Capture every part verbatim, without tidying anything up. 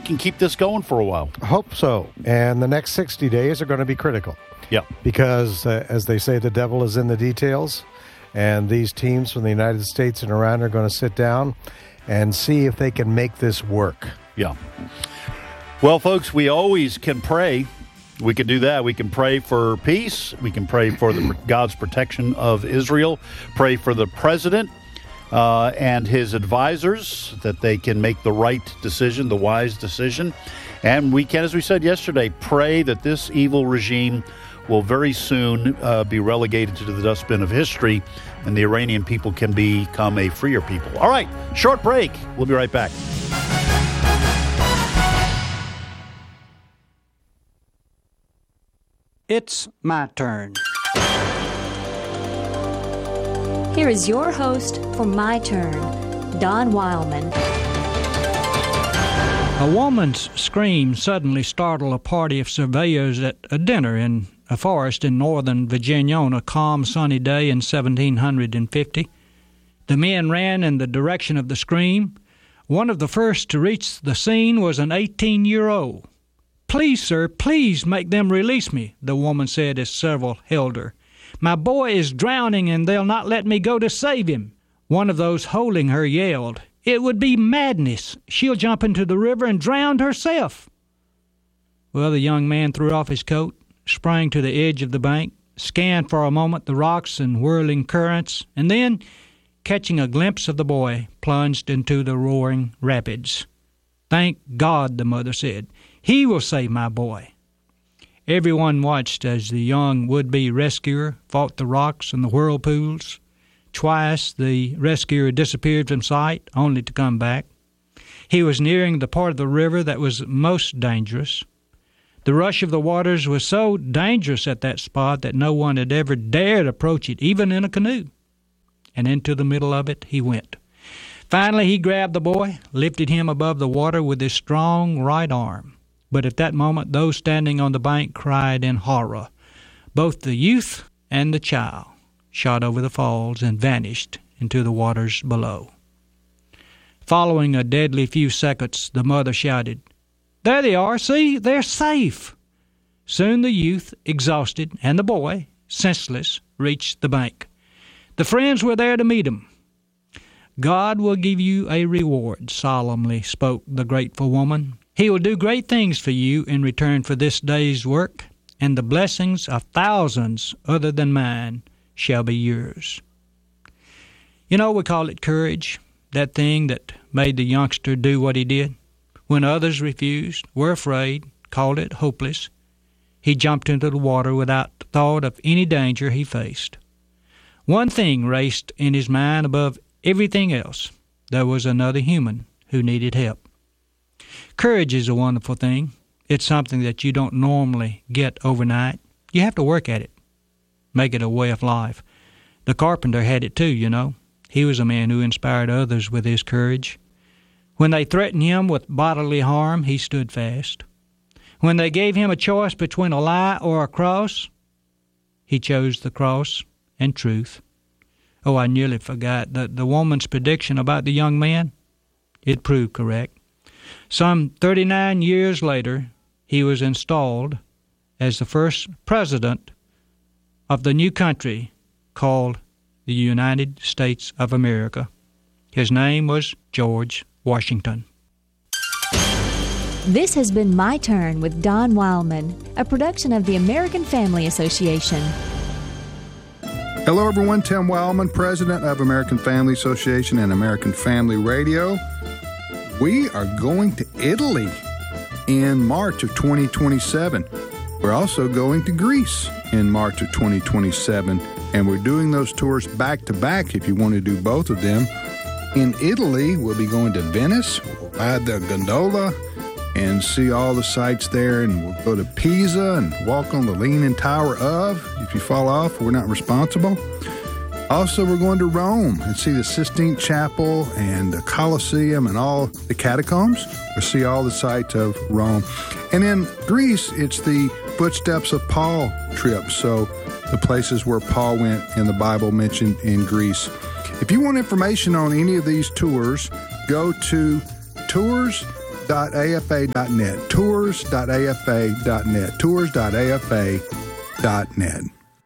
can keep this going for a while. I hope so. And the next sixty days are going to be critical. Yeah. Because, uh, as they say, the devil is in the details. And these teams from the United States and Iran are going to sit down and see if they can make this work. Yeah. Well, folks, we always can pray. We can do that. We can pray for peace. We can pray for the, God's protection of Israel. Pray for the president uh, and his advisors that they can make the right decision, the wise decision. And we can, as we said yesterday, pray that this evil regime will very soon uh, be relegated to the dustbin of history, and the Iranian people can become a freer people. All right, short break. We'll be right back. It's my turn. Here is your host for My Turn, Don Wildman. A woman's scream suddenly startled a party of surveyors at a dinner in a forest in northern Virginia on a calm, sunny day in seventeen fifty. The men ran in the direction of the scream. One of the first to reach the scene was an eighteen-year-old. "Please, sir, please make them release me," the woman said as several held her. "My boy is drowning and they'll not let me go to save him." One of those holding her yelled, "It would be madness. She'll jump into the river and drown herself." Well, the young man threw off his coat, sprang to the edge of the bank, scanned for a moment the rocks and whirling currents, and then, catching a glimpse of the boy, plunged into the roaring rapids. "Thank God," the mother said. "He will save my boy." Everyone watched as the young would-be rescuer fought the rocks and the whirlpools. Twice the rescuer disappeared from sight, only to come back. He was nearing the part of the river that was most dangerous. The rush of the waters was so dangerous at that spot that no one had ever dared approach it, even in a canoe. And into the middle of it he went. Finally, he grabbed the boy, lifted him above the water with his strong right arm. But at that moment, those standing on the bank cried in horror. Both the youth and the child shot over the falls and vanished into the waters below. Following a deadly few seconds, the mother shouted, "There they are! See, they're safe!" Soon the youth, exhausted, and the boy, senseless, reached the bank. The friends were there to meet him. "God will give you a reward," solemnly spoke the grateful woman. "He will do great things for you in return for this day's work, and the blessings of thousands other than mine shall be yours." You know, we call it courage, that thing that made the youngster do what he did. When others refused, were afraid, called it hopeless, he jumped into the water without thought of any danger he faced. One thing raced in his mind above everything else. There was another human who needed help. Courage is a wonderful thing. It's something that you don't normally get overnight. You have to work at it, make it a way of life. The carpenter had it too, you know. He was a man who inspired others with his courage. When they threatened him with bodily harm, he stood fast. When they gave him a choice between a lie or a cross, he chose the cross and truth. Oh, I nearly forgot that the woman's prediction about the young man, it proved correct. Some thirty-nine years later, he was installed as the first president of the new country called the United States of America. His name was George Washington. This has been My Turn with Don Wildman, a production of the American Family Association. Hello, everyone. Tim Wildman, president of American Family Association and American Family Radio. We are going to Italy in March of twenty twenty-seven. We're also going to Greece in March of twenty twenty-seven, and we're doing those tours back-to-back if you want to do both of them. In Italy, we'll be going to Venice, we'll ride the gondola and see all the sights there, and we'll go to Pisa and walk on the Leaning Tower of. If you fall off, we're not responsible. Also, we're going to Rome and see the Sistine Chapel and the Colosseum and all the catacombs. We'll see all the sights of Rome. And in Greece, it's the Footsteps of Paul trip, so the places where Paul went in the Bible mentioned in Greece. If you want information on any of these tours, go to tours dot a f a dot net. tours dot a f a dot net. tours dot a f a dot net.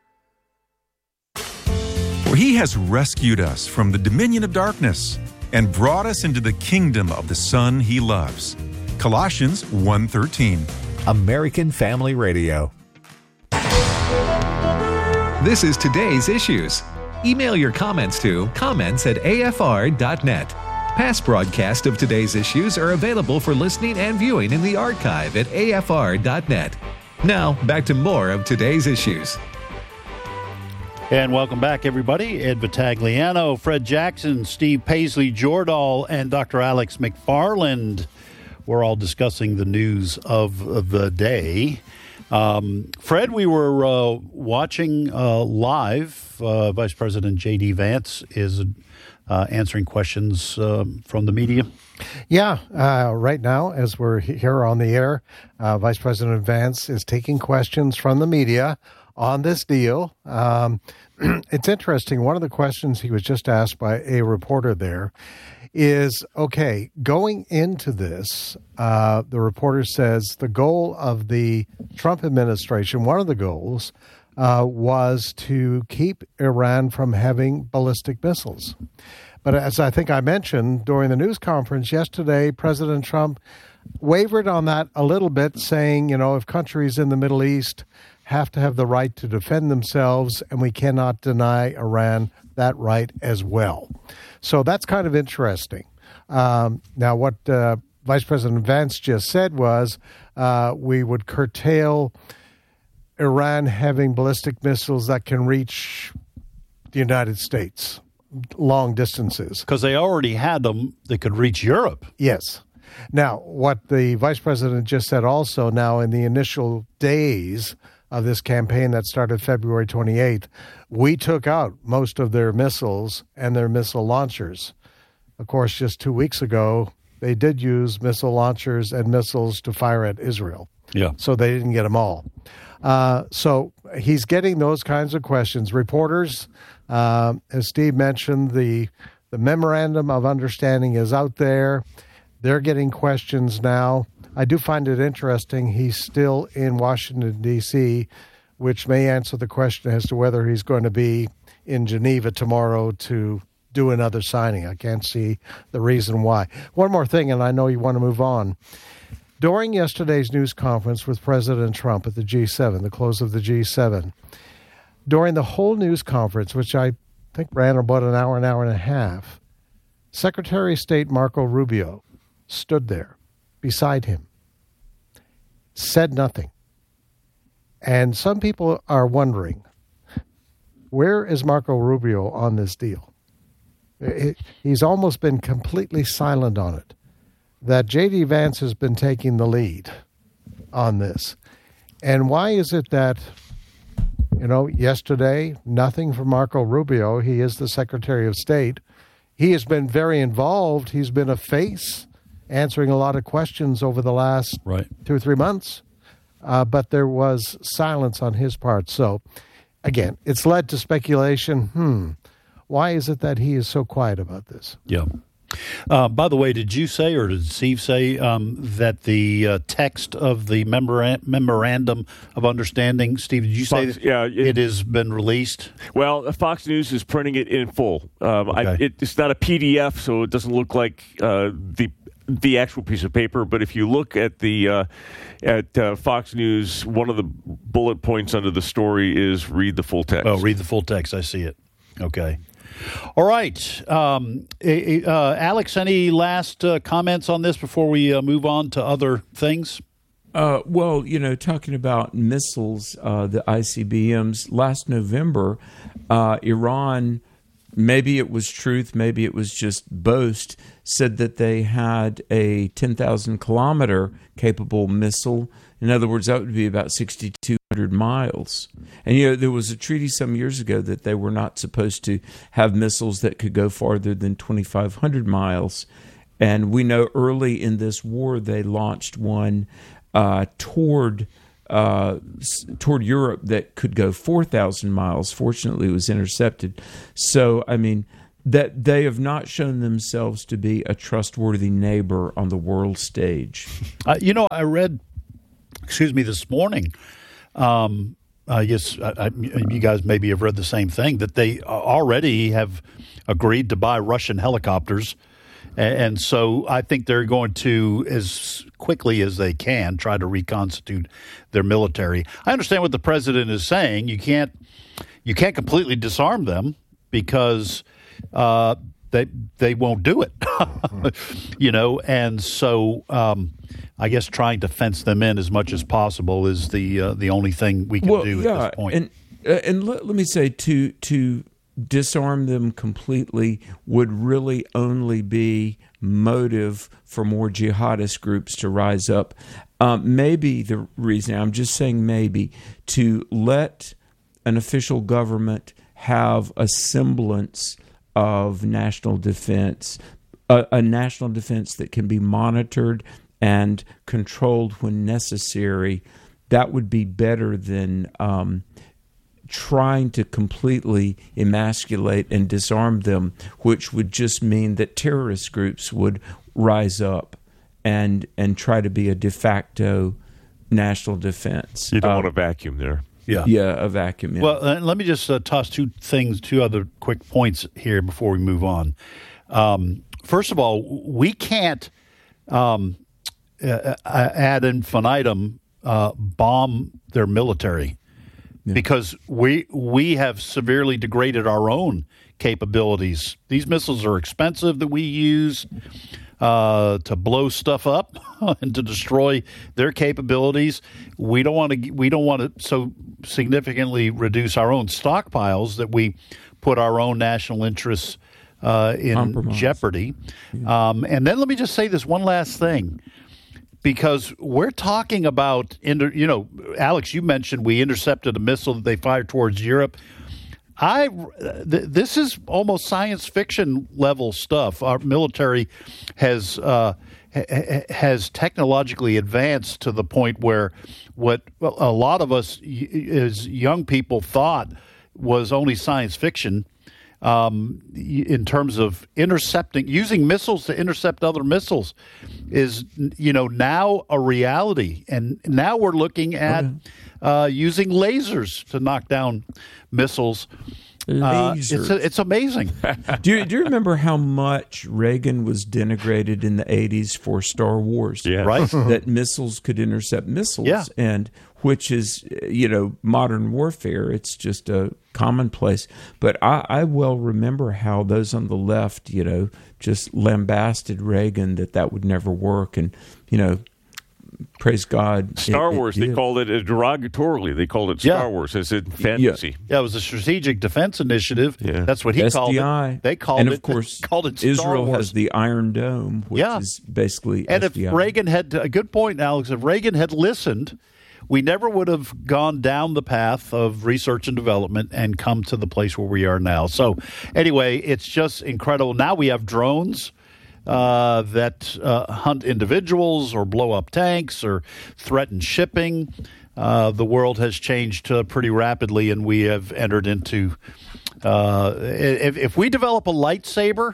For he has rescued us from the dominion of darkness and brought us into the kingdom of the Son he loves. Colossians one thirteen. American Family Radio. This is Today's Issues. Email your comments to comments at a f r dot net. Past broadcasts of Today's Issues are available for listening and viewing in the archive at a f r dot net. Now, back to more of Today's Issues. And welcome back, everybody. Ed Vitagliano, Fred Jackson, Steve Paisley Jordahl, and Doctor Alex McFarland. We're all discussing the news of the day. Um, Fred, we were uh, watching uh, live. Uh, Vice President J D. Vance is uh, answering questions uh, from the media. Yeah, uh, right now, as we're here on the air, uh, Vice President Vance is taking questions from the media on this deal. Um, it's interesting. One of the questions he was just asked by a reporter there is, okay, going into this, uh, the reporter says the goal of the Trump administration, one of the goals, uh, was to keep Iran from having ballistic missiles. But as I think I mentioned during the news conference yesterday, President Trump wavered on that a little bit, saying, you know, if countries in the Middle East have to have the right to defend themselves, and we cannot deny Iran that right as well. So that's kind of interesting. Um, now, what uh, Vice President Vance just said was uh, we would curtail Iran having ballistic missiles that can reach the United States long distances. Because they already had them that could reach Europe. Yes. Now, what the Vice President just said also, now in the initial days of this campaign that started February twenty-eighth, we took out most of their missiles and their missile launchers. Of course, just two weeks ago, they did use missile launchers and missiles to fire at Israel. Yeah. So they didn't get them all. Uh, so he's getting those kinds of questions. Reporters, uh, as Steve mentioned, the the memorandum of understanding is out there. They're getting questions now. I do find it interesting he's still in Washington, D C, which may answer the question as to whether he's going to be in Geneva tomorrow to do another signing. I can't see the reason why. One more thing, and I know you want to move on. During yesterday's news conference with President Trump at the G seven, the close of the G seven, during the whole news conference, which I think ran about an hour, an hour and a half, Secretary of State Marco Rubio stood there beside him, said nothing. And some people are wondering, where is Marco Rubio on this deal? It, he's almost been completely silent on it. That J D. Vance has been taking the lead on this. And why is it that, you know, yesterday, nothing from Marco Rubio. He is the Secretary of State. He has been very involved. He's been a face answering a lot of questions over the last right. two or three months. Uh, but there was silence on his part. So, again, it's led to speculation. Hmm, why is it that he is so quiet about this? Yeah. Uh, by the way, did you say, or did Steve say, um, that the uh, text of the memora- memorandum of understanding, Steve, did you say Fox, that yeah, it, it has been released? Well, Fox News is printing it in full. Um, Okay. I, it, it's not a P D F, so it doesn't look like uh, the the actual piece of paper. But if you look at the uh, at uh, Fox News, one of the bullet points under the story is read the full text. Oh, read the full text. I see it. Okay. All right. Um, uh, Alex, any last uh, comments on this before we uh, move on to other things? Uh, well, you know, talking about missiles, uh, the I C B Ms, last November, uh, Iran, maybe it was truth, maybe it was just boast, said that they had a ten thousand kilometer capable missile. In other words, that would be about sixty-two hundred miles. And, you know, there was a treaty some years ago that they were not supposed to have missiles that could go farther than twenty-five hundred miles. And we know early in this war they launched one uh, toward uh, toward Europe that could go four thousand miles. Fortunately, it was intercepted. So, I mean, that they have not shown themselves to be a trustworthy neighbor on the world stage. Uh, you know, I read, excuse me, this morning. Um, I guess I, I, you guys maybe have read the same thing, that they already have agreed to buy Russian helicopters. And so I think they're going to, as quickly as they can, try to reconstitute their military. I understand what the president is saying. You can't you can't completely disarm them because uh, they they won't do it, you know. And so um, I guess trying to fence them in as much as possible is the uh, the only thing we can well, do yeah, at this point. And uh, and let, let me say to to. disarm them completely would really only be motive for more jihadist groups to rise up. Um, maybe the reason, I'm just saying maybe, to let an official government have a semblance of national defense, a, a national defense that can be monitored and controlled when necessary, that would be better than Um, trying to completely emasculate and disarm them, which would just mean that terrorist groups would rise up and and try to be a de facto national defense. You don't uh, want a vacuum there. Yeah, yeah, a vacuum. Yeah. Well, uh, let me just uh, toss two things, two other quick points here before we move on. Um, first of all, we can't um, uh, ad infinitum uh, bomb their military. Yeah. Because we we have severely degraded our own capabilities. These missiles are expensive that we use uh, to blow stuff up and to destroy their capabilities. We don't want to we don't want to so significantly reduce our own stockpiles that we put our own national interests uh, in Compromise. jeopardy. Yeah. Um, and then let me just say this one last thing. Because we're talking about, inter, you know, Alex, you mentioned we intercepted a missile that they fired towards Europe. I, th- this is almost science fiction level stuff. Our military has uh, ha- has technologically advanced to the point where what a lot of us as young people thought was only science fiction. Um, in terms of intercepting, using missiles to intercept other missiles is, you know, now a reality. And now we're looking at uh, using lasers to knock down missiles. Uh, it's, it's amazing. do, you, do you remember how much Reagan was denigrated in the eighties for Star Wars? Yeah. Right. That missiles could intercept missiles. Yeah. And which is, you know, modern warfare. It's just a commonplace. But I, I well remember how those on the left, you know, just lambasted Reagan that that would never work. And, you know, praise God. Star it, Wars, it they did. called it uh, derogatorily. They called it Star Yeah. Wars as in fantasy. Yeah, it was a strategic defense initiative. Yeah. That's what he S D I. called it. They called and it. of course, called it Star Israel Wars. has the Iron Dome, which Yeah. is basically And S D I. if Reagan had, a good point, Alex, if Reagan had listened, we never would have gone down the path of research and development and come to the place where we are now. So anyway, it's just incredible. Now we have drones uh, that uh, hunt individuals or blow up tanks or threaten shipping. Uh, the world has changed uh, pretty rapidly, and we have entered into Uh, if, if we develop a lightsaber,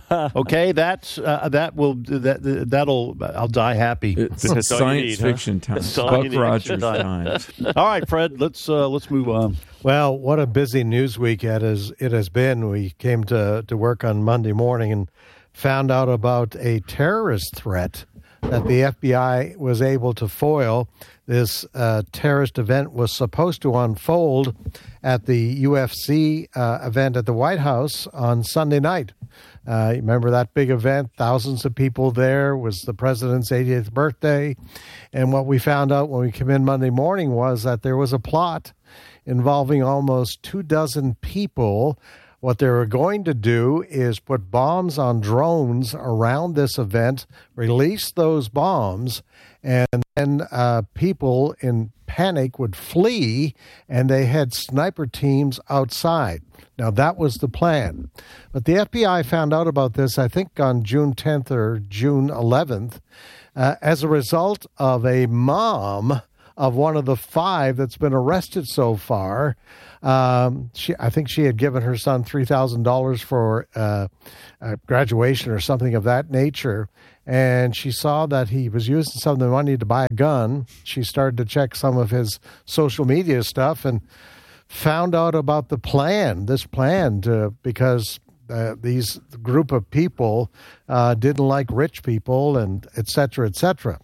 okay, that's uh, that will that that'll I'll die happy. It's That's all you science need, huh? fiction time. That's all you Buck need. Rogers times. All right, Fred, let's uh, let's move on. Well, what a busy news week it has, it has been. We came to, to work on Monday morning and found out about a terrorist threat that the F B I was able to foil. This uh, terrorist event was supposed to unfold at the U F C uh, event at the White House on Sunday night. Uh, remember that big event? Thousands of people there. It was the president's eightieth birthday. And what we found out when we came in Monday morning was that there was a plot involving almost two dozen people. What they were going to do is put bombs on drones around this event, release those bombs, and then uh, people in panic would flee, and they had sniper teams outside. Now, that was the plan. But the F B I found out about this, I think, on June tenth or June eleventh, uh, as a result of a mom of one of the five that's been arrested so far. Um, she, I think she had given her son three thousand dollars for uh, uh, graduation or something of that nature. And she saw that he was using some of the money to buy a gun. She started to check some of his social media stuff and found out about the plan, this plan, to, because uh, these group of people uh, didn't like rich people, and et cetera, et cetera.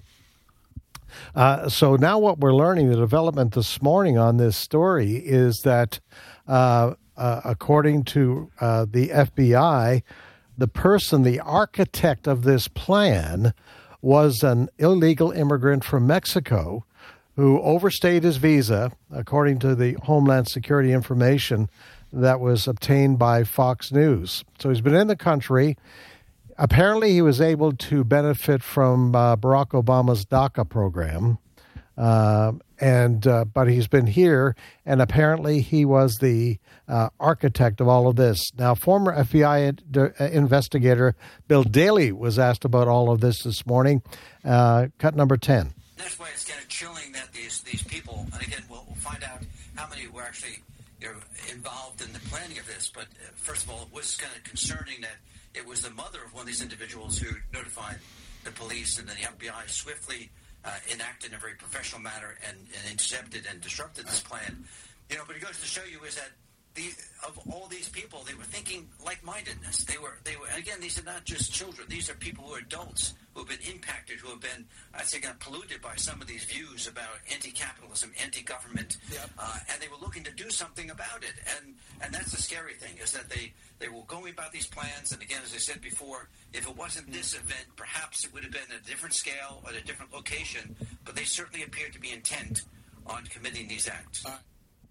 Uh, so now what we're learning, the development this morning on this story, is that uh, uh, according to uh, the F B I, the person, the architect of this plan, was an illegal immigrant from Mexico who overstayed his visa, according to the Homeland Security information that was obtained by Fox News. So he's been in the country. Apparently, he was able to benefit from uh, Barack Obama's DACA program, uh, and uh, but he's been here, and apparently he was the uh, architect of all of this. Now, former F B I investigator Bill Daley was asked about all of this this morning. Uh, cut number ten. That's why it's kind of chilling that these these people, and again, we'll, we'll find out how many were actually you know, involved in the planning of this. But uh, first of all, it was kind of concerning that it was the mother of one of these individuals who notified the police, and then the F B I swiftly uh, enacted in a very professional manner and, and intercepted and disrupted this plan. You know, but it goes to show you is that the, of all these people, they were thinking like-mindedness. They were, they were. Again, these are not just children. These are people who are adults who have been impacted, who have been, I think, uh, polluted by some of these views about anti-capitalism, anti-government, yep. uh, and they were looking to do something about it. And and that's the scary thing is that they they were going about these plans. And again, as I said before, if it wasn't this event, perhaps it would have been at a different scale or at a different location. But they certainly appear to be intent on committing these acts. Uh,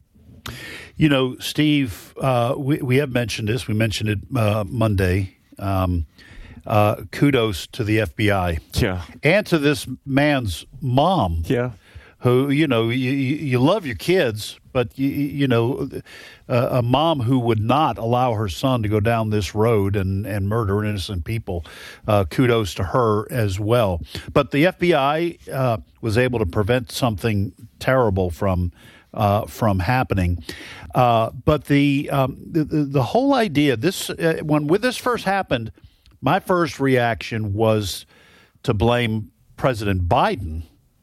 You know, Steve, uh, we, we have mentioned this. We mentioned it uh, Monday. Um, uh, kudos to the F B I. Yeah. And to this man's mom. Yeah. Who, you know, you, you love your kids, but, you, you know, uh, a mom who would not allow her son to go down this road and, and murder innocent people, uh, kudos to her as well. But the F B I uh, was able to prevent something terrible from Uh, from happening, uh, but the, um, the the whole idea this uh, when when this first happened, my first reaction was to blame President Biden,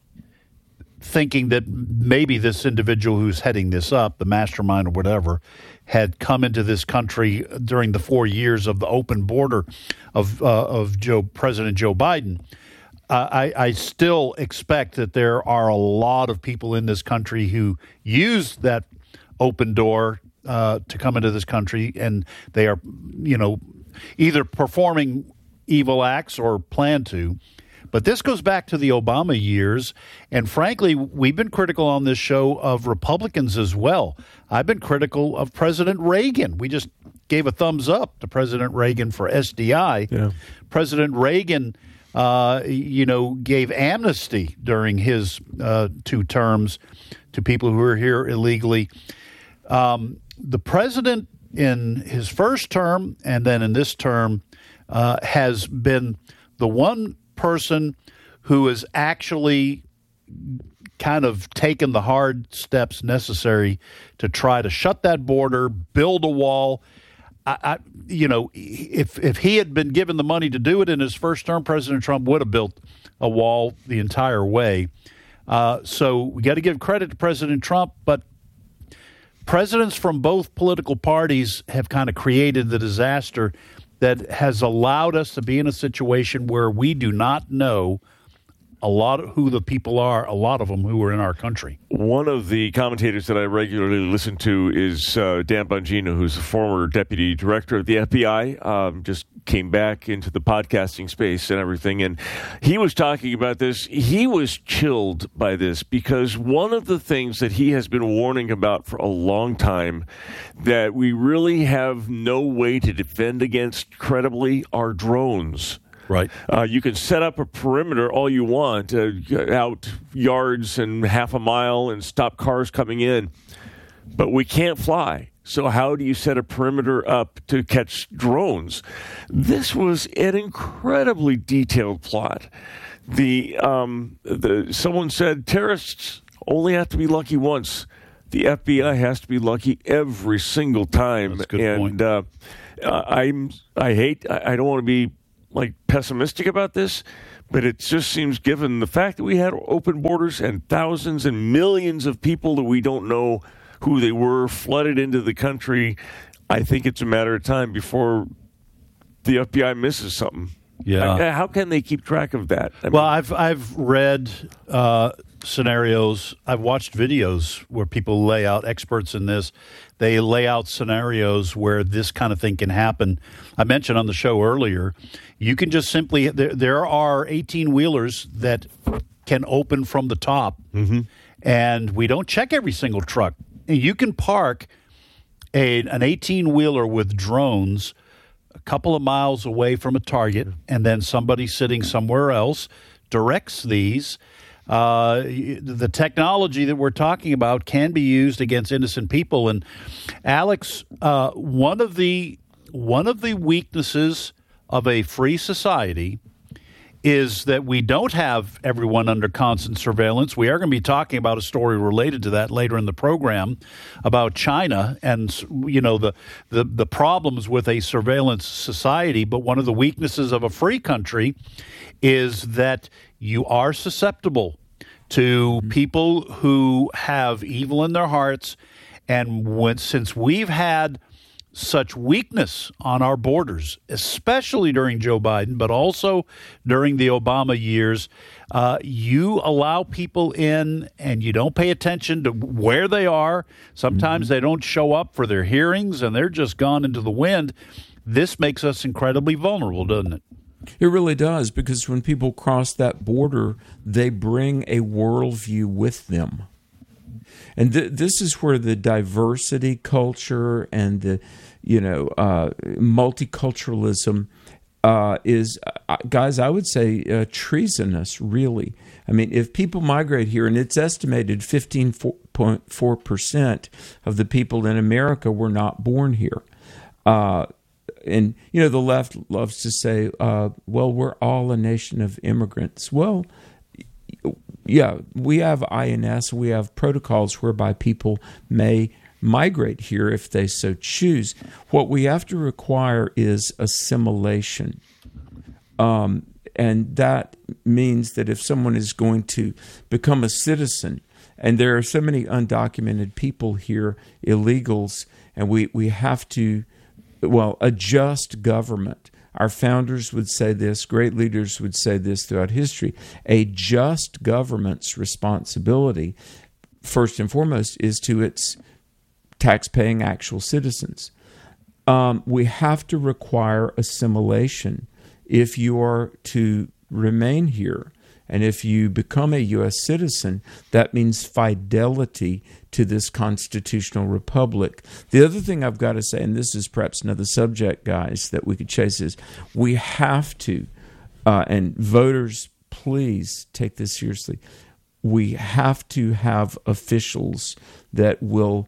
thinking that maybe this individual who's heading this up, the mastermind or whatever, had come into this country during the four years of the open border of uh, of Joe President Joe Biden. Uh, I, I still expect that there are a lot of people in this country who use that open door uh, to come into this country, and they are, you know, either performing evil acts or plan to. But this goes back to the Obama years, and frankly, we've been critical on this show of Republicans as well. I've been critical of President Reagan. We just gave a thumbs up to President Reagan for S D I. Yeah. President Reagan Uh, you know, gave amnesty during his uh, two terms to people who were here illegally. Um, the president in his first term and then in this term uh, has been the one person who has actually kind of taken the hard steps necessary to try to shut that border, build a wall. I, I, you know, if if he had been given the money to do it in his first term, President Trump would have built a wall the entire way. Uh, so we got to give credit to President Trump, but presidents from both political parties have kind of created the disaster that has allowed us to be in a situation where we do not know a lot of who the people are, a lot of them who are in our country. One of the commentators that I regularly listen to is uh, Dan Bongino, who's a former deputy director of the F B I, um, just came back into the podcasting space and everything. And he was talking about this. He was chilled by this because one of the things that he has been warning about for a long time that we really have no way to defend against credibly are drones. Right. Uh, you can set up a perimeter all you want, uh, out yards and half a mile and stop cars coming in, but we can't fly. So how do you set a perimeter up to catch drones? This was an incredibly detailed plot. The um, the someone said terrorists only have to be lucky once. The F B I has to be lucky every single time. That's a good and point. Uh, I'm I hate I, I don't want to be like pessimistic about this, but it just seems, given the fact that we had open borders and thousands and millions of people that we don't know who they were flooded into the country, I think it's a matter of time before the F B I misses something. Yeah. I, how can they keep track of that? I well, mean, I've I've read uh, scenarios. I've watched videos where people lay out, experts in this. They lay out scenarios where this kind of thing can happen. I mentioned on the show earlier, you can just simply there, there are eighteen wheelers that can open from the top, mm-hmm. and we don't check every single truck. You can park a an eighteen wheeler with drones a couple of miles away from a target, and then somebody sitting somewhere else directs these. Uh, the technology that we're talking about can be used against innocent people. And Alex, uh, one of the one of the weaknesses of a free society is that we don't have everyone under constant surveillance. We are going to be talking about a story related to that later in the program about China and, you know, the, the, the problems with a surveillance society. But one of the weaknesses of a free country is that you are susceptible to people who have evil in their hearts. And when, since we've had such weakness on our borders, especially during Joe Biden, but also during the Obama years, uh, you allow people in and you don't pay attention to where they are. Sometimes mm-hmm. they don't show up for their hearings and they're just gone into the wind. This makes us incredibly vulnerable, doesn't it? It really does, because when people cross that border, they bring a worldview with them. And th- this is where the diversity culture and the, you know, uh, multiculturalism uh, is, uh, guys, I would say uh, treasonous, really. I mean, if people migrate here, and it's estimated fifteen point four percent of the people in America were not born here. Uh, and, you know, the left loves to say, uh, well, we're all a nation of immigrants. Well, yeah, we have I N S, we have protocols whereby people may migrate here if they so choose. What we have to require is assimilation. Um, and that means that if someone is going to become a citizen, and there are so many undocumented people here, illegals, and we, we have to, well, adjust government. Our founders would say this, great leaders would say this throughout history. A just government's responsibility, first and foremost, is to its tax-paying actual citizens. Um, we have to require assimilation if you are to remain here. And if you become a U S citizen, that means fidelity to this constitutional republic. The other thing I've got to say, and this is perhaps another subject, guys, that we could chase, is we have to, uh, and voters, please take this seriously, we have to have officials that will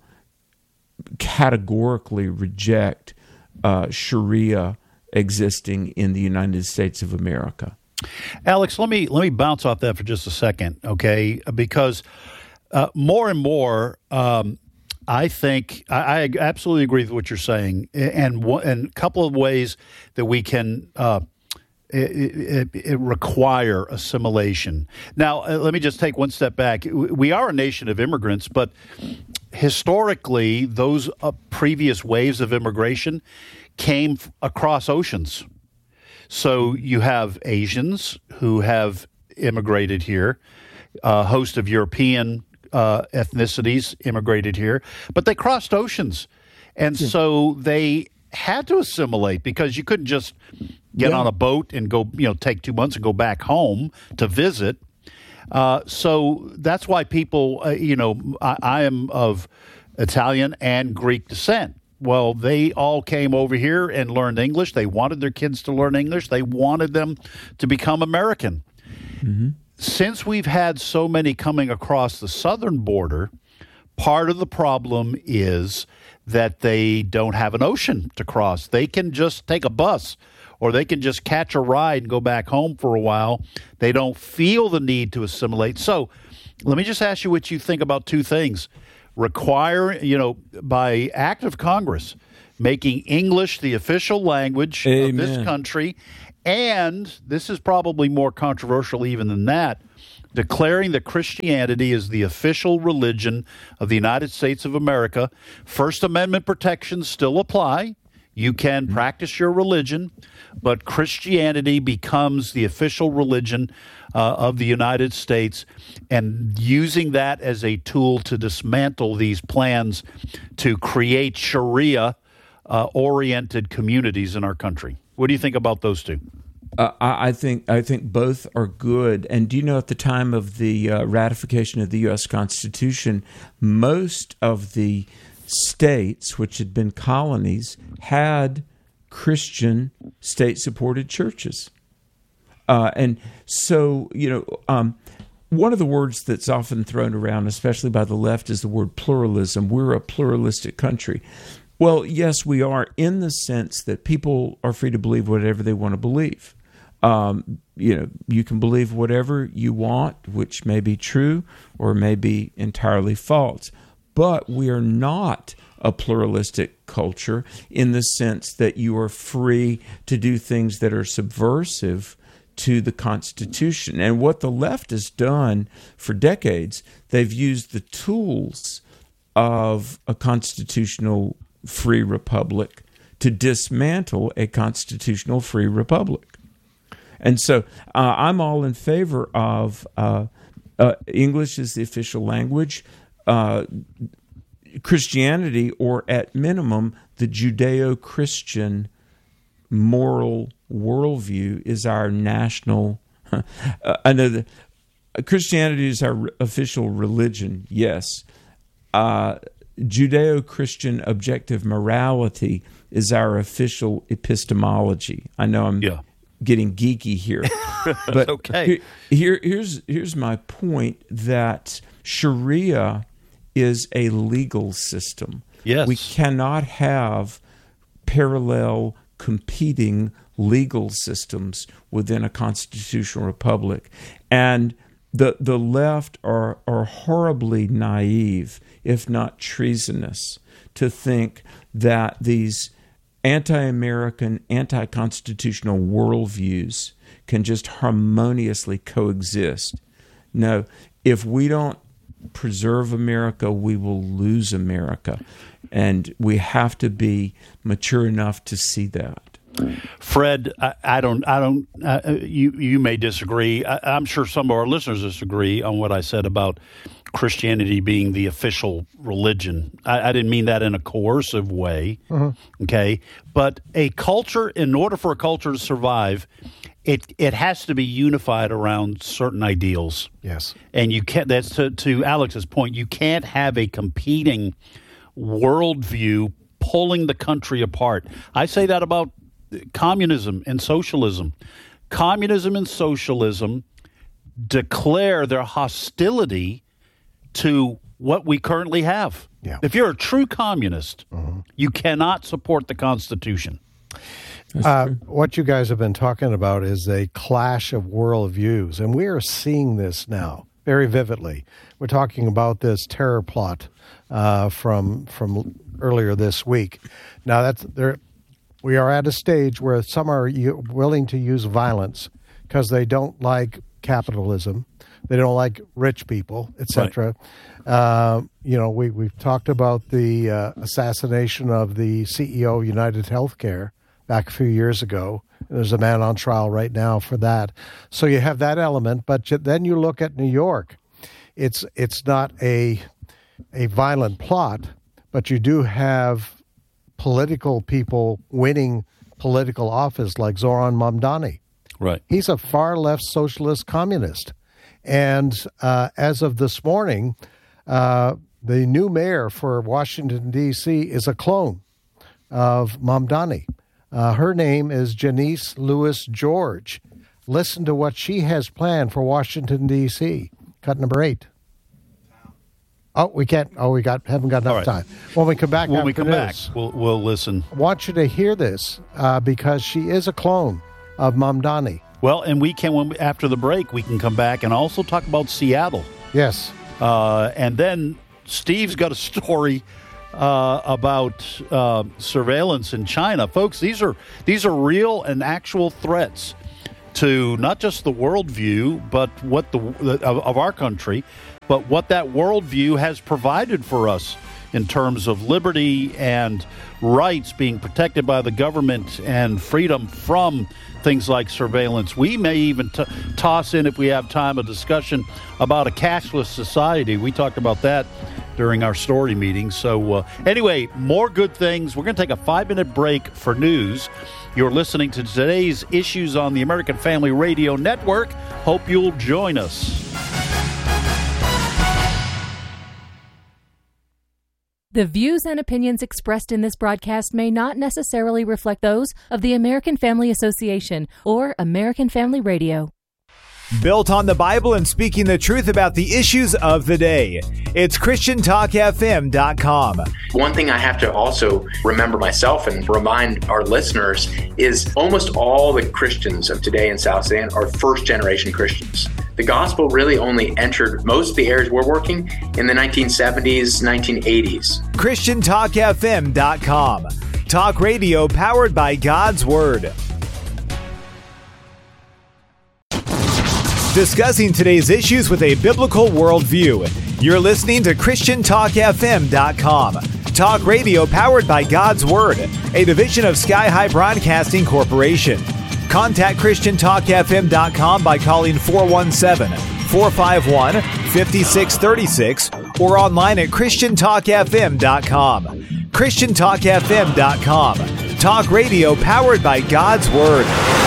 categorically reject uh, Sharia existing in the United States of America. Alex, let me let me bounce off that for just a second, okay? Because uh, more and more, um, I think I, I absolutely agree with what you're saying, and and a couple of ways that we can uh, it, it, it require assimilation. Now, uh, let me just take one step back. We are a nation of immigrants, but historically, those uh, previous waves of immigration came f- across oceans. So you have Asians who have immigrated here, a host of European uh, ethnicities immigrated here, but they crossed oceans. And yeah. so they had to assimilate because you couldn't just get yeah. on a boat and go, you know, take two months and go back home to visit. Uh, so that's why people, uh, you know, I, I am of Italian and Greek descent. Well, they all came over here and learned English. They wanted their kids to learn English. They wanted them to become American. Mm-hmm. Since we've had so many coming across the southern border, part of the problem is that they don't have an ocean to cross. They can just take a bus or they can just catch a ride and go back home for a while. They don't feel the need to assimilate. So let me just ask you what you think about two things. Require, you know, by act of Congress, making English the official language Amen. of this country, and this is probably more controversial even than that, declaring that Christianity is the official religion of the United States of America. First Amendment protections still apply. You can mm-hmm. practice your religion, but Christianity becomes the official religion uh, of the United States, and using that as a tool to dismantle these plans to create Sharia-oriented uh, communities in our country. What do you think about those two? Uh, I I think I think both are good. And do you know, at the time of the uh, ratification of the U S Constitution, most of the states, which had been colonies, had Christian state-supported churches. Uh, and so, you know, um, one of the words that's often thrown around, especially by the left, is the word pluralism. We're a pluralistic country. Well, yes, we are, in the sense that people are free to believe whatever they want to believe. Um, you know, you can believe whatever you want, which may be true or may be entirely false. But we are not a pluralistic culture in the sense that you are free to do things that are subversive to the Constitution. And what the left has done for decades, they've used the tools of a constitutional free republic to dismantle a constitutional free republic. And so uh, I'm all in favor of uh, uh, English as the official language, uh, Christianity, or at minimum, the Judeo-Christian moral worldview is our national. Uh, I know that Christianity is our official religion, yes. Uh, Judeo-Christian objective morality is our official epistemology. I know I'm yeah. getting geeky here, but okay. here, here's here's my point, that Sharia is a legal system. Yes. We cannot have parallel competing legal systems within a constitutional republic. And the the left are are horribly naive, if not treasonous, to think that these anti-American, anti-constitutional worldviews can just harmoniously coexist. No, if we don't preserve America, we will lose America. And we have to be mature enough to see that. Fred, I, I don't, I don't. Uh, you, you may disagree. I, I'm sure some of our listeners disagree on what I said about Christianity being the official religion. I, I didn't mean that in a coercive way. Uh-huh. Okay, but a culture, in order for a culture to survive, it it has to be unified around certain ideals. Yes, and you can't. That's to, to Alex's point. You can't have a competing worldview pulling the country apart. I say that about communism and socialism. Communism and socialism declare their hostility to what we currently have. Yeah. If you're a true communist, uh-huh. you cannot support the Constitution. Uh, what you guys have been talking about is a clash of worldviews, and we are seeing this now very vividly. We're talking about this terror plot uh, from from earlier this week. Now, that's there. We are at a stage where some are willing to use violence because they don't like capitalism, they don't like rich people, et cetera. Right. Uh, you know, we we've talked about the uh, assassination of the C E O of United Healthcare back a few years ago. There's a man on trial right now for that. So you have that element, but then you look at New York. It's it's not a a violent plot, but you do have political people winning political office like Zoran Mamdani. Right. He's a far-left socialist communist. And uh, as of this morning, uh, the new mayor for Washington, D C is a clone of Mamdani. Uh, her name is Janice Lewis George. Listen to what she has planned for Washington, D C Cut number eight. Oh, we can't. Oh, we got haven't got enough right. time. When we come back, When after we come this, back, we'll, we'll listen. I want you to hear this uh, because she is a clone of Mamdani. Well, and we can, when we, after the break, we can come back and also talk about Seattle. Yes. Uh, and then Steve's got a story uh, about uh, surveillance in China. Folks, these are these are real and actual threats to not just the worldview, but what the of, of our country, but what that worldview has provided for us in terms of liberty and rights being protected by the government and freedom from things like surveillance. We may even t- toss in, if we have time, a discussion about a cashless society. We talked about that during our story meeting. So uh, anyway, more good things. We're going to take a five-minute break for news. You're listening to today's Issues on the American Family Radio Network. Hope you'll join us. The views and opinions expressed in this broadcast may not necessarily reflect those of the American Family Association or American Family Radio. Built on the Bible and speaking the truth about the issues of the day. It's Christian Talk F M dot com. One thing I have to also remember myself and remind our listeners is almost all the Christians of today in South Sudan are first-generation Christians. The gospel really only entered most of the areas we're working in the nineteen seventies, nineteen eighties. Christian Talk F M dot com. Talk radio powered by God's Word. Discussing today's issues with a biblical worldview. You're listening to Christian Talk F M dot com. Talk radio powered by God's Word, a division of Sky High Broadcasting Corporation. Contact Christian Talk F M dot com by calling four one seven, four five one, five six three six or online at Christian Talk F M dot com. Christian Talk F M dot com. Talk radio powered by God's Word.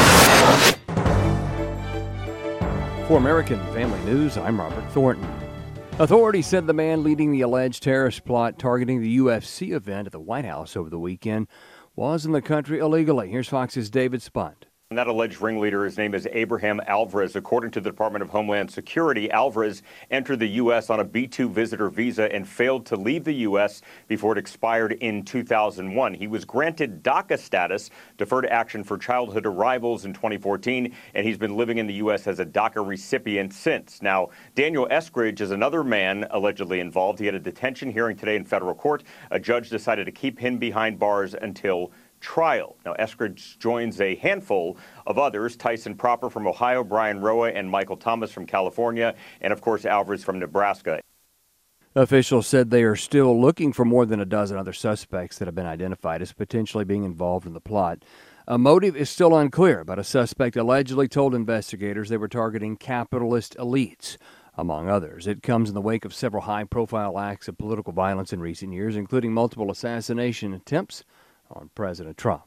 For American Family News, I'm Robert Thornton. Authorities said the man leading the alleged terrorist plot targeting the U F C event at the White House over the weekend was in the country illegally. Here's Fox's David Spunt. And that alleged ringleader, his name is Abraham Alvarez. According to the Department of Homeland Security, Alvarez entered the U S on a B two visitor visa and failed to leave the U S before it expired in two thousand one. He was granted DACA status, deferred action for childhood arrivals, in twenty fourteen, and he's been living in the U S as a DACA recipient since. Now, Daniel Eskridge is another man allegedly involved. He had a detention hearing today in federal court. A judge decided to keep him behind bars until trial. Now, Eskridge joins a handful of others, Tyson Proper from Ohio, Brian Roa, and Michael Thomas from California, and of course Alvarez from Nebraska. Officials said they are still looking for more than a dozen other suspects that have been identified as potentially being involved in the plot. A motive is still unclear, but a suspect allegedly told investigators they were targeting capitalist elites, among others. It comes in the wake of several high-profile acts of political violence in recent years, including multiple assassination attempts on President Trump.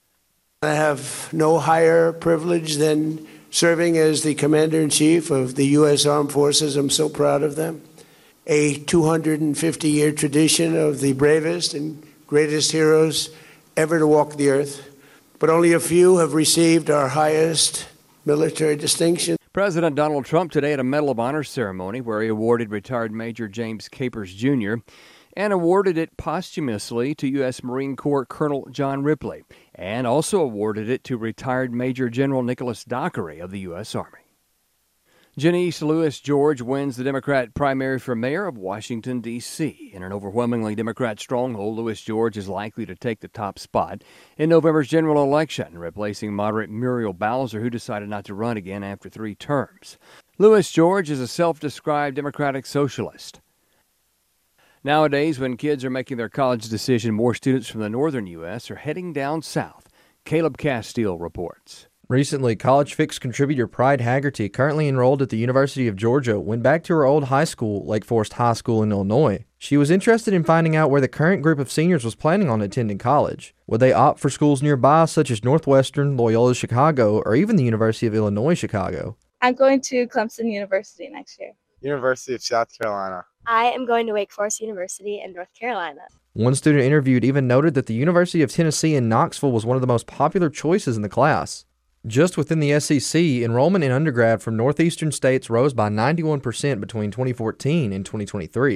I have no higher privilege than serving as the Commander-in-Chief of the U S Armed Forces. I'm so proud of them. A two hundred fifty year tradition of the bravest and greatest heroes ever to walk the earth. But only a few have received our highest military distinction. President Donald Trump today at a Medal of Honor ceremony where he awarded retired Major James Capers Junior and awarded it posthumously to U S Marine Corps Colonel John Ripley, and also awarded it to retired Major General Nicholas Dockery of the U S Army. Janice Lewis George wins the Democrat primary for mayor of Washington, D C In an overwhelmingly Democrat stronghold, Lewis George is likely to take the top spot in November's general election, replacing moderate Muriel Bowser, who decided not to run again after three terms. Lewis George is a self-described Democratic socialist. Nowadays, when kids are making their college decision, more students from the northern U S are heading down south. Caleb Castile reports. Recently, College Fix contributor Pride Haggerty, currently enrolled at the University of Georgia, went back to her old high school, Lake Forest High School in Illinois. She was interested in finding out where the current group of seniors was planning on attending college. Would they opt for schools nearby, such as Northwestern, Loyola Chicago, or even the University of Illinois Chicago? I'm going to Clemson University next year. University of South Carolina. I am going to Wake Forest University in North Carolina. One student interviewed even noted that the University of Tennessee in Knoxville was one of the most popular choices in the class. Just within the S E C, enrollment in undergrad from northeastern states rose by ninety-one percent between twenty fourteen and twenty twenty-three.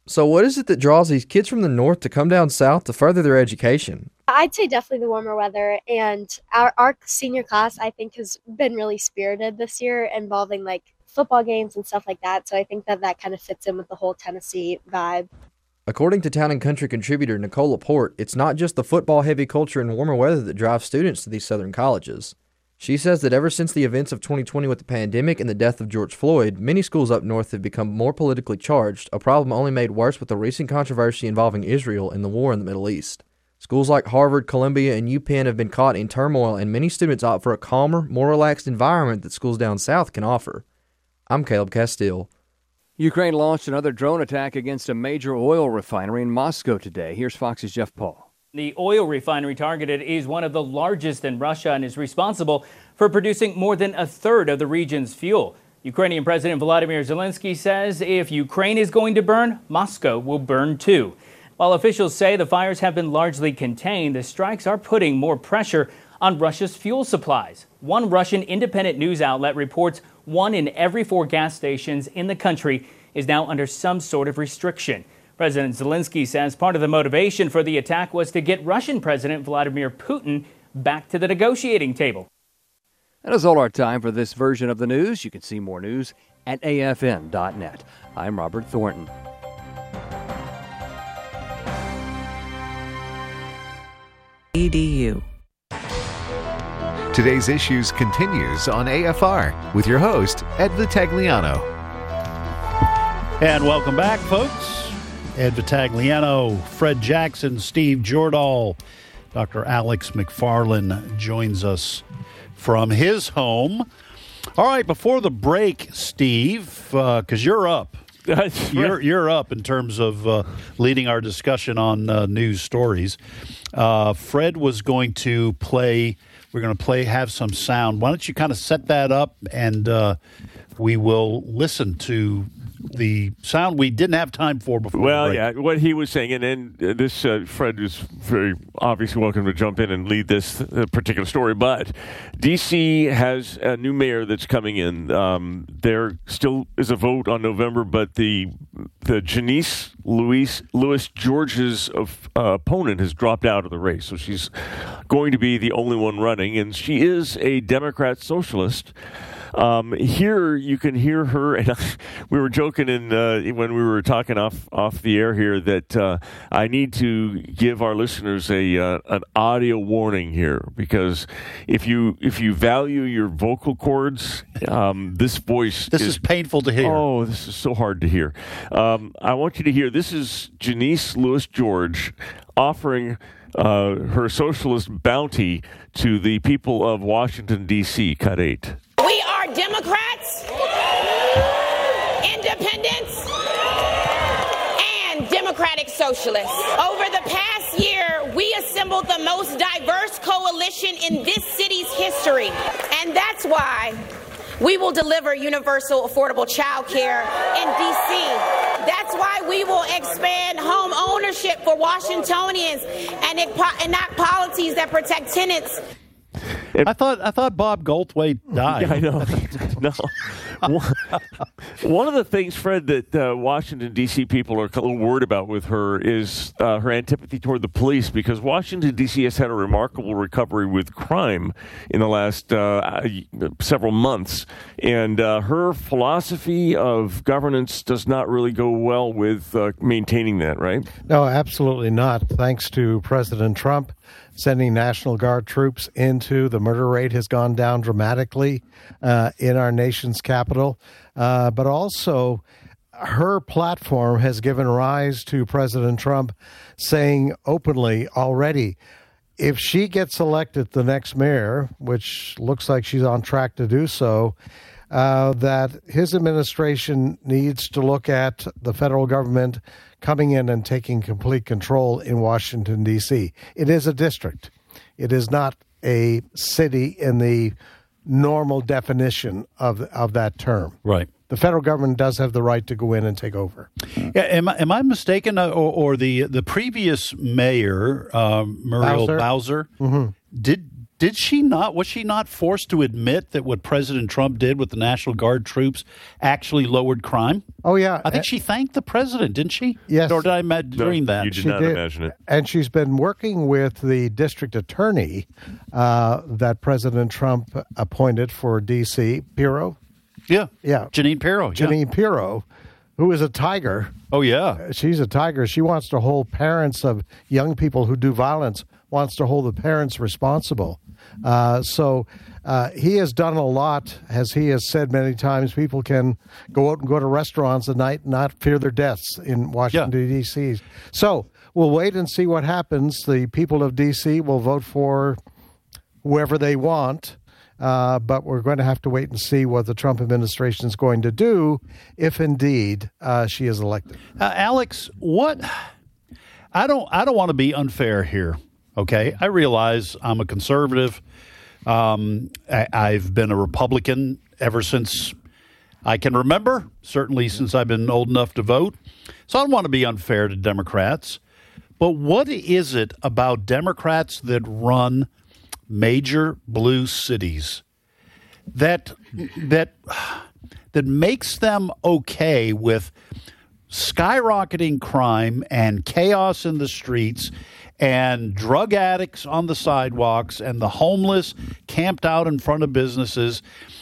So what is it that draws these kids from the north to come down south to further their education? I'd say definitely the warmer weather, and our, our senior class, I think, has been really spirited this year, involving like football games and stuff like that. So I think that that kind of fits in with the whole Tennessee vibe. According to Town and Country contributor Nicole Laporte, it's not just the football-heavy culture and warmer weather that drives students to these southern colleges. She says that ever since the events of twenty twenty with the pandemic and the death of George Floyd, many schools up north have become more politically charged, a problem only made worse with the recent controversy involving Israel and the war in the Middle East. Schools like Harvard, Columbia, and UPenn have been caught in turmoil, and many students opt for a calmer, more relaxed environment that schools down south can offer. I'm Caleb Castile. Ukraine launched another drone attack against a major oil refinery in Moscow today. Here's Fox's Jeff Paul. The oil refinery targeted is one of the largest in Russia and is responsible for producing more than a third of the region's fuel. Ukrainian President Volodymyr Zelensky says if Ukraine is going to burn, Moscow will burn too. While officials say the fires have been largely contained, the strikes are putting more pressure on Russia's fuel supplies. One Russian independent news outlet reports one in every four gas stations in the country is now under some sort of restriction. President Zelensky says part of the motivation for the attack was to get Russian President Vladimir Putin back to the negotiating table. That is all our time for this version of the news. You can see more news at A F N dot net. I'm Robert Thornton. E D U. Today's Issues continues on A F R with your host, Ed Vitagliano. And welcome back, folks. Ed Vitagliano, Fred Jackson, Steve Jordahl, Doctor Alex McFarland joins us from his home. All right, before the break, Steve, because uh, you're up. you're you're up in terms of uh, leading our discussion on uh, news stories. Uh, Fred was going to play. We're going to play. Have some sound. Why don't you kind of set that up, and uh, we will listen to the sound we didn't have time for before. Well, the break. yeah, what he was saying, and then uh, this uh, Fred is very obviously welcome to jump in and lead this uh, particular story. But D C has a new mayor that's coming in. Um, there still is a vote on November, but the the Janice Louis Louis George's uh, opponent has dropped out of the race, so she's going to be the only one running, and she is a Democrat socialist. Um, here you can hear her, and we were joking in, uh, when we were talking off off the air here that uh, I need to give our listeners a uh, an audio warning here, because if you if you value your vocal cords, um, this voice this is, is painful to hear. Oh, this is so hard to hear. Um, I want you to hear. This is Janice Louis George offering uh, her socialist bounty to the people of Washington, D C Cut eight. We are Democrats, independents, and Democratic Socialists. Over the past year, we assembled the most diverse coalition in this city's history. And that's why we will deliver universal affordable child care in D C. That's why we will expand home ownership for Washingtonians and enact policies that protect tenants. I thought I thought Bob Goldthwait died. Yeah, I know. No. One of the things, Fred, that uh, Washington, D C people are a little worried about with her is uh, her antipathy toward the police, because Washington, D C has had a remarkable recovery with crime in the last uh, several months. And uh, her philosophy of governance does not really go well with uh, maintaining that, right? No, absolutely not. Thanks to President Trump sending National Guard troops into, the murder rate has gone down dramatically uh, in our nation's capital. Uh, but also, her platform has given rise to President Trump saying openly already, if she gets elected the next mayor, which looks like she's on track to do so, uh, that his administration needs to look at the federal government coming in and taking complete control in Washington, D C. It is a district. It is not a city in the normal definition of of that term. Right. The federal government does have the right to go in and take over. Yeah, am I, am I mistaken, or, or the the previous mayor, um, Muriel Bowser, Bowser mm-hmm. did Did she not, was she not forced to admit that what President Trump did with the National Guard troops actually lowered crime? Oh, yeah. I think she thanked the president, didn't she? Yes. Or did I ma- dream that? You did She not did. imagine it. And she's been working with the district attorney uh, that President Trump appointed for D C, Pirro. Yeah. Yeah. Janine Pirro. yeah. Janine Pirro, who is a tiger. Oh, yeah. She's a tiger. She wants to hold parents of young people who do violence, wants to hold the parents responsible. Uh, so uh, he has done a lot, as he has said many times. People can go out and go to restaurants at night and not fear their deaths in Washington, D C. So we'll wait and see what happens. The people of D C will vote for whoever they want, uh, but we're going to have to wait and see what the Trump administration is going to do if indeed uh, she is elected. Uh, Alex, what? I don't. I don't want to be unfair here. Okay, I realize I'm a conservative. Um, I, I've been a Republican ever since I can remember, certainly since I've been old enough to vote. So I don't want to be unfair to Democrats. But what is it about Democrats that run major blue cities that that that makes them okay with skyrocketing crime and chaos in the streets and drug addicts on the sidewalks and the homeless camped out in front of businesses,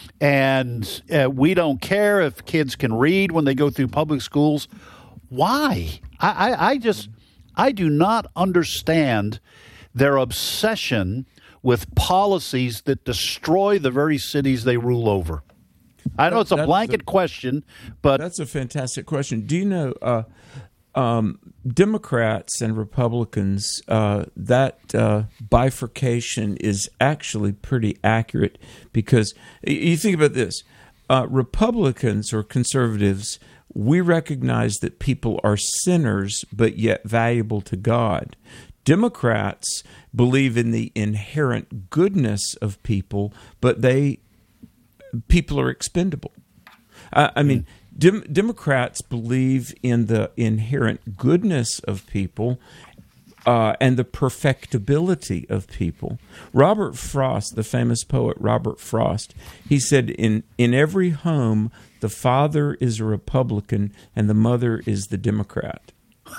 and uh, we don't care if kids can read when they go through public schools? Why? I, I, I just I do not understand their obsession with policies that destroy the very cities they rule over. I know it's a blanket question, but that's a fantastic question. Do you know uh, um, Democrats and Republicans, uh, that uh, bifurcation is actually pretty accurate, because you think about this. Uh, Republicans or conservatives, we recognize that people are sinners but yet valuable to God. Democrats believe in the inherent goodness of people, but they people are expendable. Uh, I mean, dem- Democrats believe in the inherent goodness of people uh, and the perfectibility of people. Robert Frost, the famous poet Robert Frost, he said, in, in every home, the father is a Republican and the mother is the Democrat.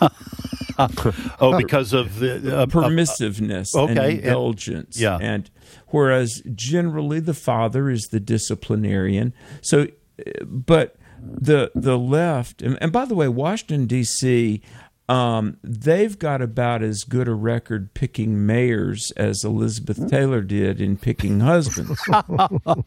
Oh, because of the uh, permissiveness uh, okay. and indulgence. And, yeah. And whereas generally the father is the disciplinarian. So, but the the left, and, and by the way, Washington, D C, um, they've got about as good a record picking mayors as Elizabeth Taylor did in picking husbands. uh,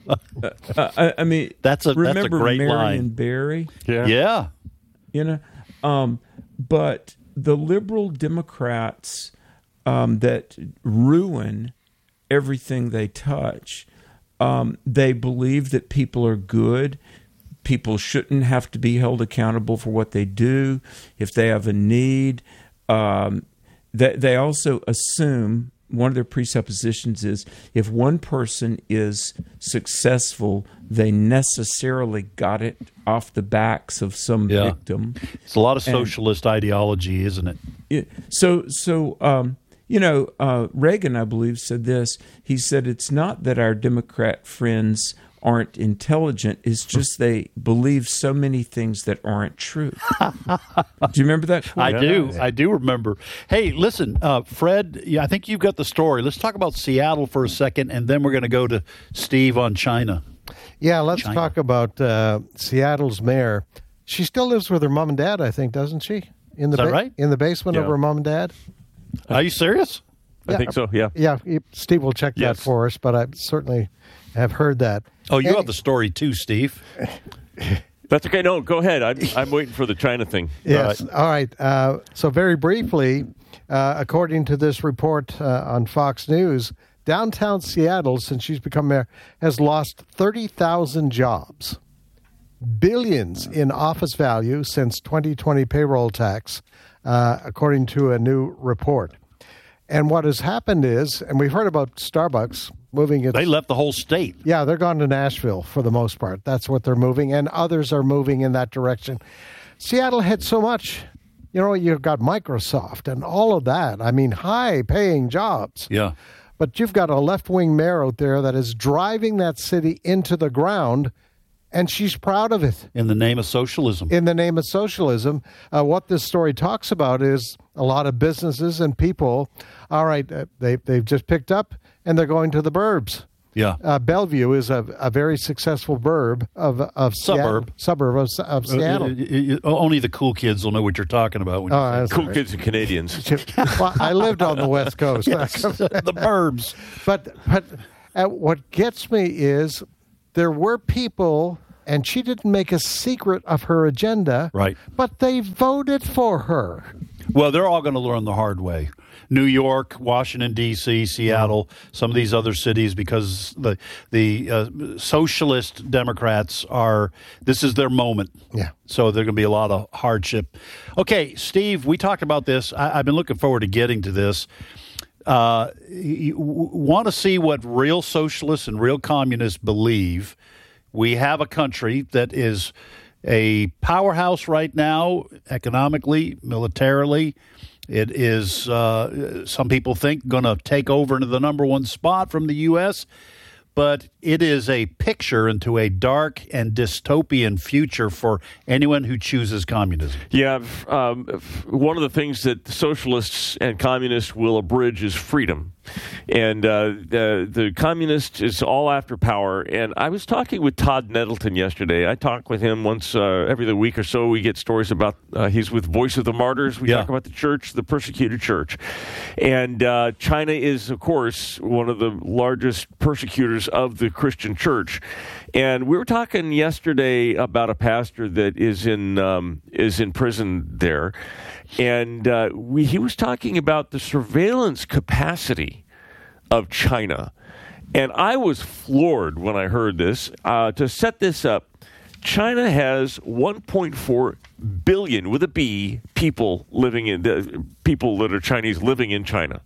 I, I mean, that's a, remember that's a great Marion line. Barry? Yeah. Yeah. You know, um, but the liberal Democrats um, that ruin everything they touch, um, they believe that people are good. People shouldn't have to be held accountable for what they do. If they have a need, um, they, they also assume, one of their presuppositions is, if one person is successful, they necessarily got it off the backs of some yeah. victim. It's a lot of And, socialist ideology, isn't it? it so, so um, you know, uh, Reagan, I believe, said this. He said, it's not that our Democrat friends aren't intelligent, it's just they believe so many things that aren't true. Do you remember that quote? I do. I do remember. Hey, listen, uh, Fred, yeah, I think you've got the story. Let's talk about Seattle for a second, and then we're going to go to Steve on China. Yeah, let's China. talk about uh, Seattle's mayor. She still lives with her mom and dad, I think, doesn't she? In the Is that right? In the basement Yeah. of her mom and dad? Are you serious? I Yeah. think so, yeah. Yeah, Steve will check Yes. that for us, but I certainly have heard that. Oh, you And- have the story too, Steve. That's okay. No, go ahead. I'm, I'm waiting for the China thing. Yes. All right. Uh, so very briefly, uh, according to this report uh, on Fox News, downtown Seattle, since she's become mayor, has lost thirty thousand jobs, billions in office value since twenty twenty payroll tax, uh, according to a new report. And what has happened is, and we've heard about Starbucks moving its... They left the whole state. Yeah, they're gone to Nashville for the most part. That's what they're moving, and others are moving in that direction. Seattle had so much. You know, you've got Microsoft and all of that. I mean, high-paying jobs. Yeah. But you've got a left-wing mayor out there that is driving that city into the ground, and she's proud of it. In the name of socialism. In the name of socialism. Uh, what this story talks about is a lot of businesses and people, all right, uh, they, they've just picked up, and they're going to the burbs. Yeah. Uh, Bellevue is a, a very successful burb of of Suburb. Seattle, suburb of, of Seattle. Uh, uh, uh, only the cool kids will know what you're talking about. When Oh, you say Cool kids and Canadians. Well, I lived on the West Coast. Yes, the burbs. But but uh, what gets me is there were people, and she didn't make a secret of her agenda. Right. But they voted for her. Well, they're all going to learn the hard way. New York, Washington, D C, Seattle, some of these other cities, because the the uh, socialist Democrats are, this is their moment. Yeah. So there's going to be a lot of hardship. Okay, Steve, we talked about this. I, I've been looking forward to getting to this. Uh, you w- want to see what real socialists and real communists believe. We have a country that is a powerhouse right now, economically, militarily. It is, uh, some people think, going to take over into the number one spot from the U S, but it is a picture into a dark and dystopian future for anyone who chooses communism. Yeah, um, one of the things that socialists and communists will abridge is freedom. And uh, the, the communist is all after power. And I was talking with Todd Nettleton yesterday. I talk with him once uh, every other week or so. We get stories about, uh, he's with Voice of the Martyrs. We Yeah. talk about the church, the persecuted church. And uh, China is, of course, one of the largest persecutors of the Christian church. And we were talking yesterday about a pastor that is in um, is in prison there. And uh, we, he was talking about the surveillance capacity of China. And I was floored when I heard this. Uh, to set this up, China has one point four billion, with a B, people living in the people that are Chinese living in China.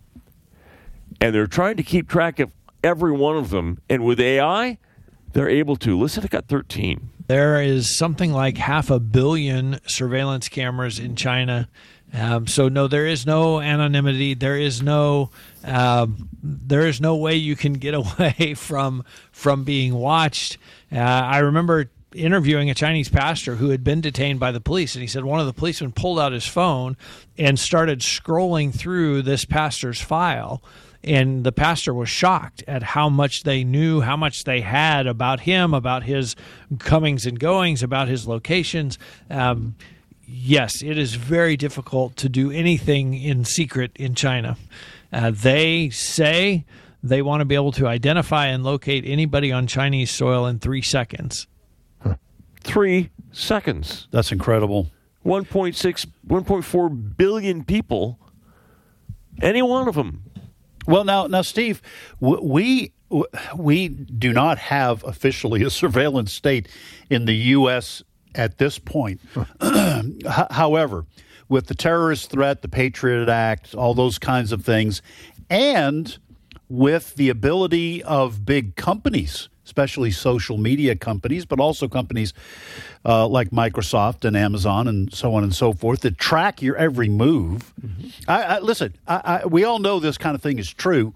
And they're trying to keep track of every one of them. And with A I, they're able to. Listen, I got thirteen. There is something like half a billion surveillance cameras in China. Um, so no, there is no anonymity. There is no, um, there is no way you can get away from from being watched. Uh, I remember interviewing a Chinese pastor who had been detained by the police, and he said one of the policemen pulled out his phone and started scrolling through this pastor's file. And the pastor was shocked at how much they knew, how much they had about him, about his comings and goings, about his locations. Um, yes, it is very difficult to do anything in secret in China. Uh, they say they want to be able to identify and locate anybody on Chinese soil in three seconds. Huh. Three seconds. That's incredible. one point six, one point four billion people, any one of them. Well, now, now, Steve, we we do not have officially a surveillance state in the U S at this point. However, with the terrorist threat, the Patriot Act, all those kinds of things, and with the ability of big companies, especially social media companies, but also companies uh, like Microsoft and Amazon and so on and so forth that track your every move. Mm-hmm. I, I, listen, I, I, we all know this kind of thing is true.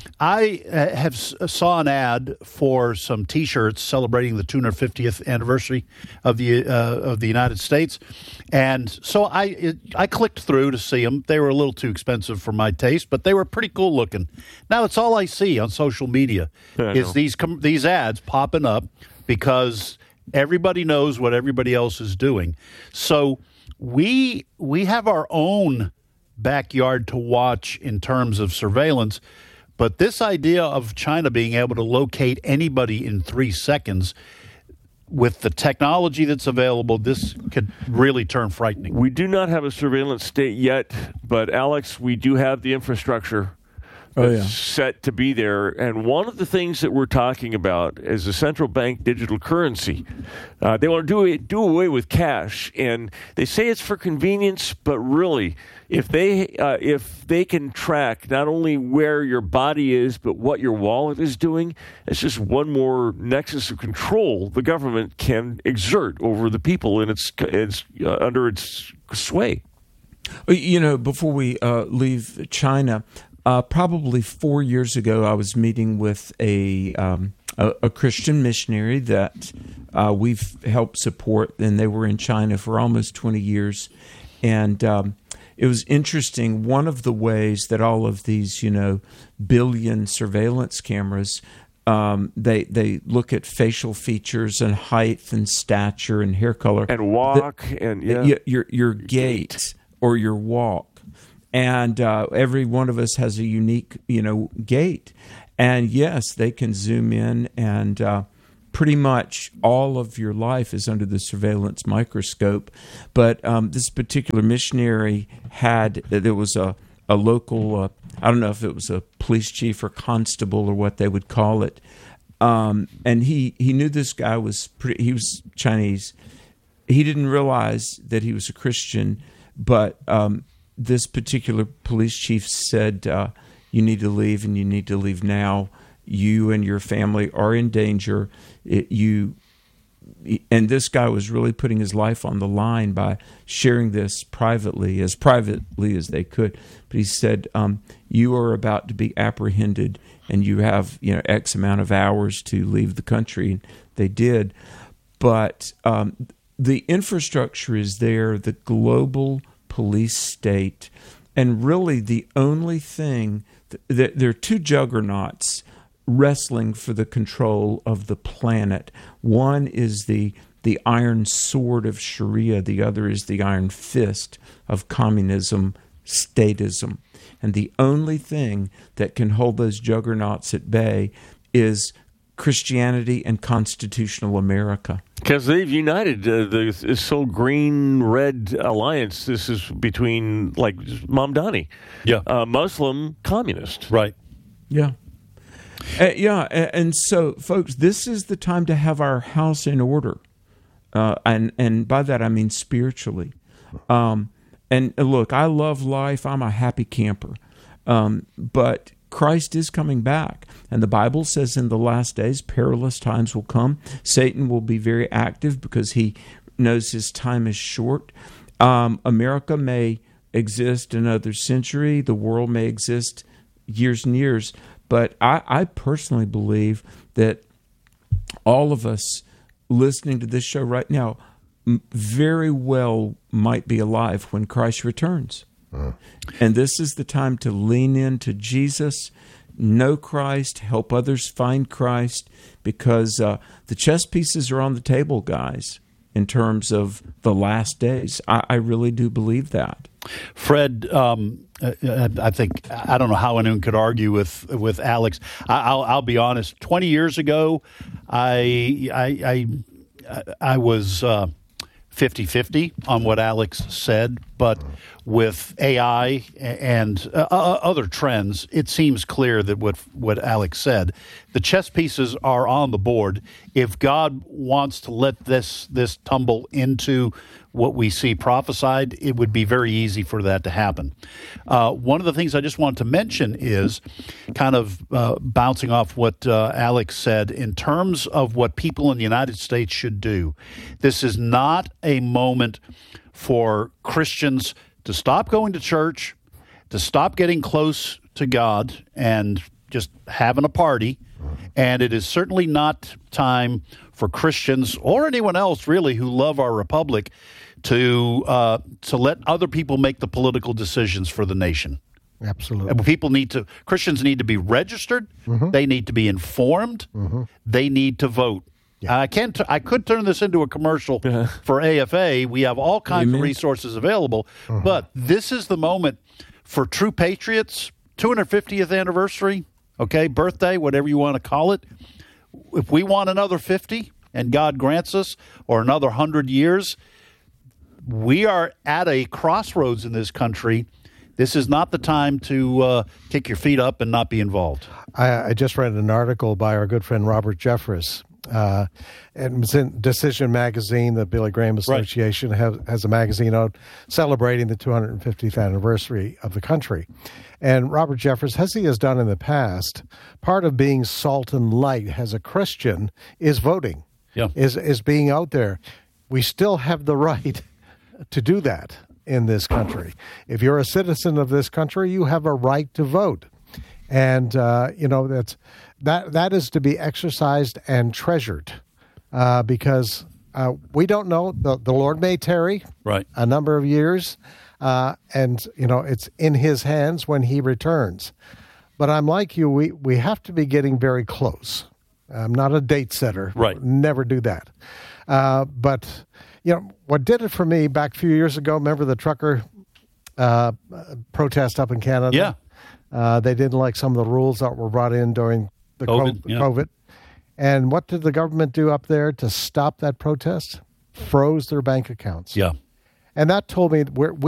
I uh, have s- saw an ad for some T-shirts celebrating the two hundred fiftieth anniversary of the uh, of the United States, and so I it, I clicked through to see them. They were a little too expensive for my taste, but they were pretty cool looking. Now it's all I see on social media Yeah, is these com- these ads popping up because everybody knows what everybody else is doing. So we we have our own backyard to watch in terms of surveillance. But this idea of China being able to locate anybody in three seconds with the technology that's available, this could really turn frightening. We do not have a surveillance state yet, but Alex, we do have the infrastructure Oh, that's yeah. set to be there. And one of the things that we're talking about is a central bank digital currency. Uh, they want to do it, do away with cash, and they say it's for convenience, but really, if they uh, if they can track not only where your body is, but what your wallet is doing, it's just one more nexus of control the government can exert over the people in its, its uh, under its sway. You know, before we uh, leave China, uh, probably four years ago, I was meeting with a um, a, a Christian missionary that uh, we've helped support, and they were in China for almost twenty years. And um, it was interesting. One of the ways that all of these, you know, billion surveillance cameras, um, they they look at facial features and height and stature and hair color and walk the, and yeah. your your, your gait or your walk. And uh, every one of us has a unique, you know, gait. And yes, they can zoom in, and uh, pretty much all of your life is under the surveillance microscope. But um, this particular missionary had, there was a, a local, uh, I don't know if it was a police chief or constable or what they would call it. Um, and he, he knew this guy was pretty, he was Chinese. He didn't realize that he was a Christian, but um, this particular police chief said, uh, you need to leave, and you need to leave now. You and your family are in danger. It, you and this guy was really putting his life on the line by sharing this privately, as privately as they could. But he said, um, you are about to be apprehended, and you have, you know, X amount of hours to leave the country. And they did. But um, the infrastructure is there, the global police state, and really the only thing, that there are two juggernauts wrestling for the control of the planet. One is the the iron sword of Sharia. The other is the iron fist of communism, statism. And the only thing that can hold those juggernauts at bay is Christianity and constitutional America. Because they've united uh, the this so green-red alliance. This is between, like, Mamdani. Yeah. Uh, Muslim communist. Right. Yeah. Uh, yeah, and so, folks, this is the time to have our house in order, uh, and and by that I mean spiritually. Um, and look, I love life. I'm a happy camper, um, but Christ is coming back, and the Bible says in the last days perilous times will come. Satan will be very active because he knows his time is short. Um, America may exist another century. The world may exist years and years. But I, I personally believe that all of us listening to this show right now very well might be alive when Christ returns. Uh-huh. And this is the time to lean into Jesus, know Christ, help others find Christ, because uh, the chess pieces are on the table, guys, in terms of the last days. I, I really do believe that. Fred, um, I think I don't know how anyone could argue with with Alex. I, I'll, I'll be honest. Twenty years ago, I I I, I was uh, fifty-fifty on what Alex said, but with A I and uh, other trends, it seems clear that what what Alex said, the chess pieces are on the board. If God wants to let this this tumble into what we see prophesied, it would be very easy for that to happen. Uh, one of the things I just wanted to mention is kind of uh, bouncing off what uh, Alex said in terms of what people in the United States should do. This is not a moment for Christians to stop going to church, to stop getting close to God and just having a party. And it is certainly not time for Christians or anyone else really who love our republic to uh, to let other people make the political decisions for the nation. Absolutely. People need to, Christians need to be registered. Mm-hmm. They need to be informed. Mm-hmm. They need to vote. Yeah. I can't. I could turn this into a commercial uh-huh. for A F A. We have all kinds Amen. of resources available, uh-huh. but this is the moment for true patriots. two hundred fiftieth anniversary, okay, birthday, whatever you want to call it. If we want another fifty, and God grants us, or another hundred years, we are at a crossroads in this country. This is not the time to uh, kick your feet up and not be involved. I, I just read an article by our good friend Robert Jeffress. Uh, and it's in Decision Magazine. The Billy Graham Association right. has, has a magazine out celebrating the two hundred fiftieth anniversary of the country. And Robert Jeffress, as he has done in the past, part of being salt and light as a Christian is voting, yeah. is is being out there. We still have the right to do that in this country. If you're a citizen of this country, you have a right to vote. And, uh, you know, that's, that that is to be exercised and treasured uh, because uh, we don't know. The, the Lord may tarry right. a number of years, uh, and, you know, it's in his hands when he returns. But I'm like you, we, we have to be getting very close. I'm not a date setter. Right. Never do that. Uh, but, you know, what did it for me back a few years ago, remember the trucker uh, protest up in Canada? Yeah. Uh, they didn't like some of the rules that were brought in during the COVID, co- yeah. COVID. And what did the government do up there to stop that protest? Froze their bank accounts. Yeah. And that told me we're,